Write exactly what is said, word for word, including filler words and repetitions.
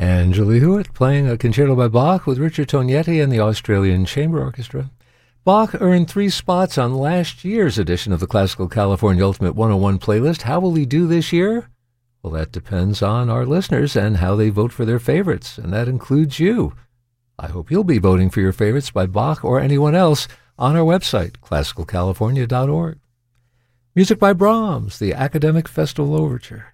And Julie Hewitt playing a concerto by Bach with Richard Tognetti and the Australian Chamber Orchestra. Bach earned three spots on last year's edition of the Classical California Ultimate one oh one playlist. How will he do this year? Well, that depends on our listeners and how they vote for their favorites, and that includes you. I hope you'll be voting for your favorites by Bach or anyone else on our website, classical california dot org. Music by Brahms, the Academic Festival Overture.